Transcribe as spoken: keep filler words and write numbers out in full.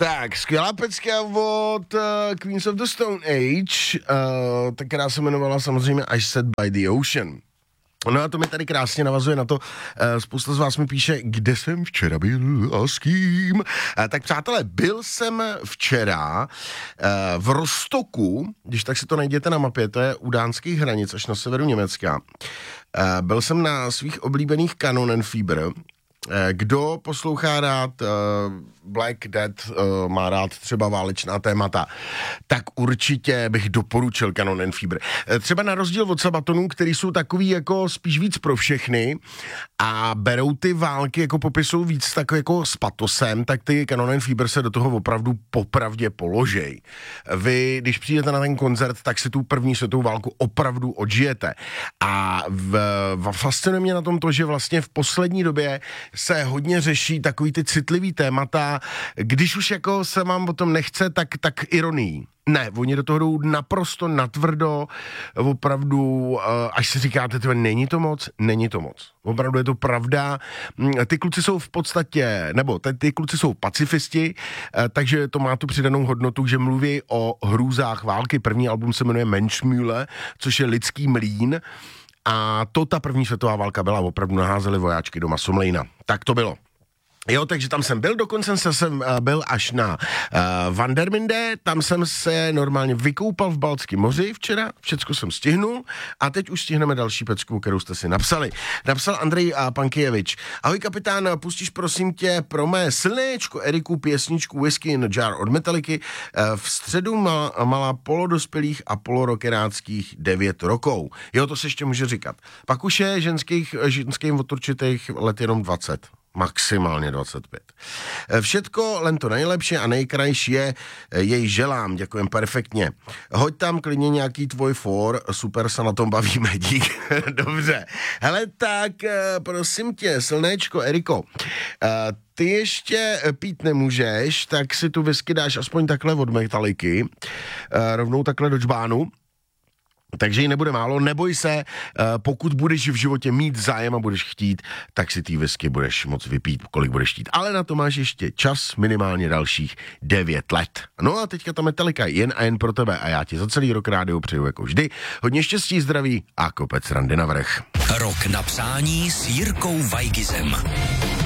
Tak, skvělá pecka od uh, Queens of the Stone Age, uh, tak která se jmenovala samozřejmě I Sat by the Ocean. No a to mi tady krásně navazuje na to, uh, spousta z vás mi píše, kde jsem včera byl a s kým. Uh, tak přátelé, byl jsem včera uh, v Rostoku, když tak si to najděte na mapě, to je u dánských hranic až na severu Německa. Uh, byl jsem na svých oblíbených Kanonenfieber. Kdo poslouchá rád uh, Black Death, uh, má rád třeba válečná témata, tak určitě bych doporučil Kanonenfieber. Třeba na rozdíl od Sabatonů, který jsou takový jako spíš víc pro všechny a berou ty války, jako popisují víc tak jako s patosem, tak ty Kanonenfieber se do toho opravdu popravdě položej. Vy, když přijdete na ten koncert, tak si tu první světovou válku opravdu odžijete. A v, v, fascinuje mě na tom to, že vlastně v poslední době se hodně řeší takový ty citlivý témata, když už jako se vám o tom nechce, tak, tak ironii. Ne, oni do toho jdou naprosto natvrdo, opravdu, až si říkáte, tyhle, není to moc, není to moc. Opravdu je to pravda. Ty kluci jsou v podstatě, nebo ty, ty kluci jsou pacifisti, takže to má tu přidanou hodnotu, že mluví o hrůzách války. První album se jmenuje Menschmühle, což je lidský mlýn. A to ta první světová válka byla, opravdu naházeli vojáčky do Masomlejna. Tak to bylo. Jo, takže tam jsem byl, dokonce jsem uh, byl až na uh, Vanderminde, tam jsem se normálně vykoupal v Baltském moři včera, všecko jsem stihnul a teď už stihneme další pecku, kterou jste si napsali. Napsal Andrej uh, Pankijevič. Ahoj kapitán, pustíš prosím tě pro mé slnéčko Eriku pěsničku Whiskey in a Jar od Metalliky. Uh, v středu mal, mala polodospělých a polorokeráckých devět rokov. Jo, to se ještě může říkat. Pak už je ženských, ženským od určitých let jenom dvacet. Maximálně dvacet pět. Všetko len to nejlepší a nejkrajší je, jej želám, děkujem perfektně. Hoď tam klidně nějaký tvoj for, super se na tom bavíme, dík. Dobře. Hele, tak prosím tě, slnéčko, Eriko, ty ještě pít nemůžeš, tak si tu whisky dáš aspoň takhle od Metalliky, rovnou takhle do džbánu. Takže ji nebude málo, neboj se, pokud budeš v životě mít zájem a budeš chtít, tak si ty whisky budeš moc vypít, kolik budeš chtít. Ale na to máš ještě čas, minimálně dalších devět let. No a teďka ta Metallica jen a jen pro tebe a já ti za celý rok rádio přeju jako vždy. Hodně štěstí, zdraví a kopec randy navrch. Rok na přání s Jirkou Weigizem.